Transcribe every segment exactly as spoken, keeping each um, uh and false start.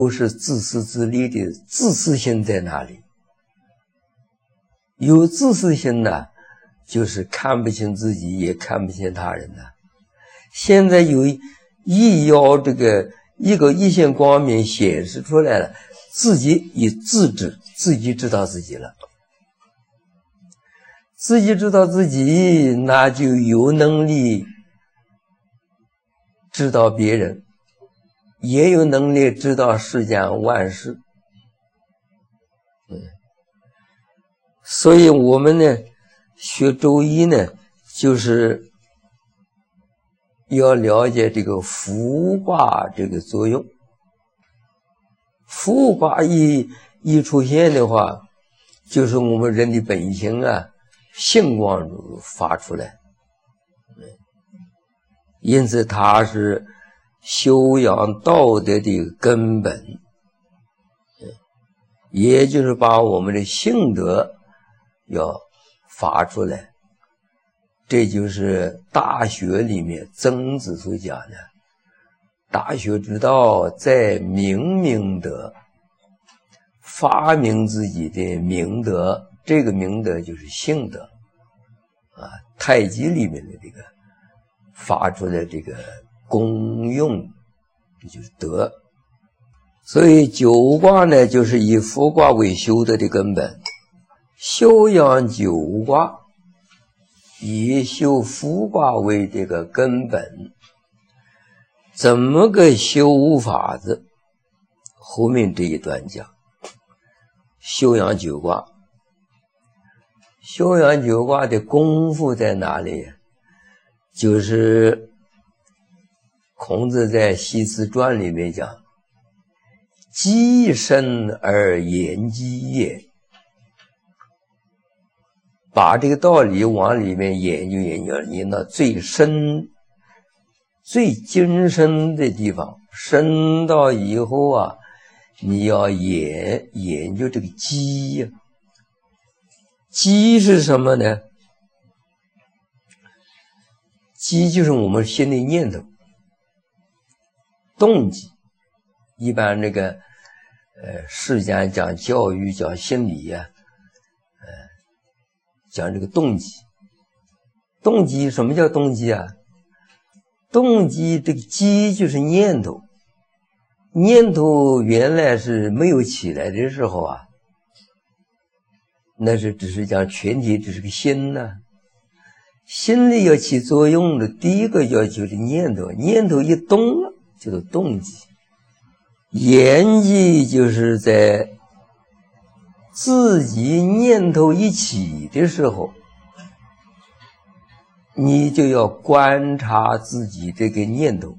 不是自私自利的。自私心在哪里？有自私心呢，就是看不清自己，也看不清他人呢。现在有一要这个一个一线光明显示出来了，自己也自知，自己知道自己了。自己知道自己，那就有能力知道别人，也有能力知道世间万事。嗯，所以我们呢，学周易呢，就是要了解这个伏卦这个作用。伏卦一一出现的话，就是我们人的本性啊，性光发出来。因此它是修养道德的根本，也就是把我们的性德要发出来。这就是大学里面曾子所讲的，大学之道在明明德，发明自己的明德，这个明德就是性德啊。太极里面的这个发出来这个功用，这就是德。所以九卦呢，就是以伏卦为修德的根本，修养九卦以修伏卦为这个根本。怎么个修法子？后面这一段讲修养九卦。修养九卦的功夫在哪里？就是孔子在《系辞传》里面讲，积深而言积也。把这个道理往里面研究研究，研到最深最精深的地方，深到以后啊，你要研研究这个积呀。积是什么呢？积就是我们心里念头、动机。一般这个呃世间讲教育、讲心理呀、啊，呃讲这个动机。动机什么叫动机啊？动机这个机就是念头，念头原来是没有起来的时候啊，那是只是讲全体只是个心呢、啊。心里要起作用的第一个要求是念头，念头一动了就是动机。言机就是在自己念头一起的时候，你就要观察自己这个念头，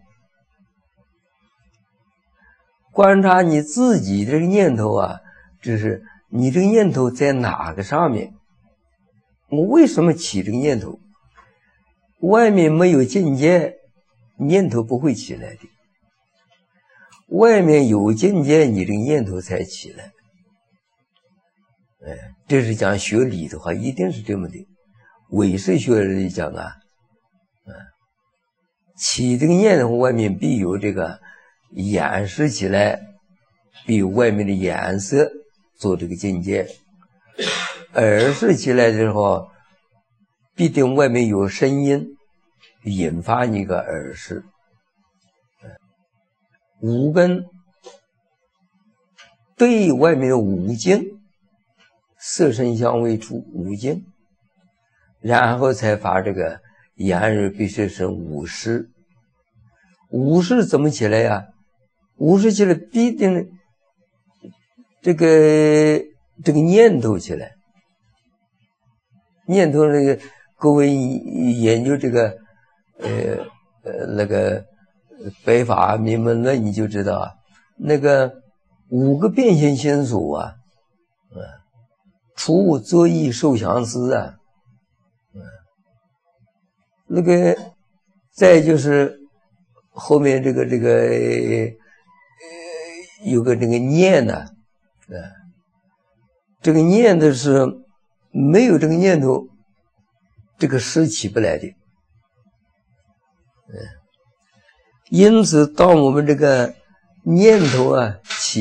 观察你自己这个念头啊，就是你这个念头在哪个上面？我为什么起这个念头？外面没有境界，念头不会起来的。外面有境界，你这个念头才起来。哎，这是讲学理的话，一定是这么的。唯识学里讲啊，啊，起这个念头，外面必有这个掩饰起来，必有外面的颜色做这个境界。耳识起来的时候，必定外面有声音引发你个耳识。五根对外面的五境，色声香味触五境，然后才发这个眼耳鼻舌身五识。五识怎么起来呀？五识起来必定这个这个念头起来。念头那个各位研究这个呃呃那个白法明门论，你就知道啊，那个五个变现心所啊，啊，除作意受想思啊，啊，那个再就是后面这个这个呃有个这个念呢、啊，啊，这个念的是没有这个念头，这个识起不来的，嗯。因此到我们这个念头啊起